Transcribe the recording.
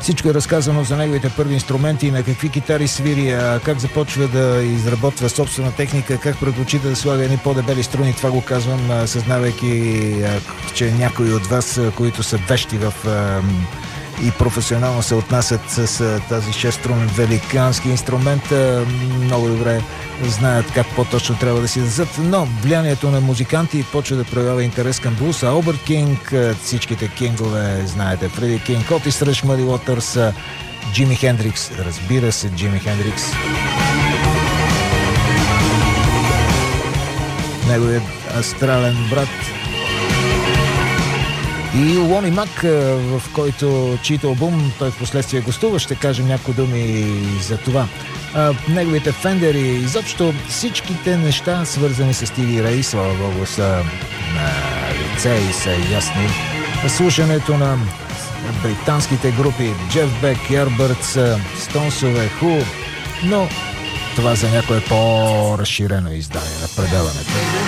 Всичко е разказано за неговите първи инструменти, на какви китари свири, как започва да изработва собствена техника, как предпочита да слага едни по-дебели струни. Това го казвам, съзнавайки, че някои от вас, които са вещи в и професионално се отнасят с тази 6-струнен великански инструмент, много добре знаят как по-точно трябва да си дадат, но влиянието на музиканти почва да проявява интерес към блуз. Алберт Кинг, всичките кингове, знаете, Фреди Кинг, Отис Ръш, Мъди Уотърс, Джими Хендрикс, разбира се, Джими Хендрикс. Неговият астрален брат и Лони Мак, в чийто албум той в последствие гостува, ще кажем някои думи за това. Неговите фендери, изобщо всичките неща, свързани с Стиви Рей, слава Богу, са на лице и са ясни. Слушането на британските групи Джеф Бек, Ярбъртс, Стонсове, Ху, но това за някое по-разширено издание на предаването.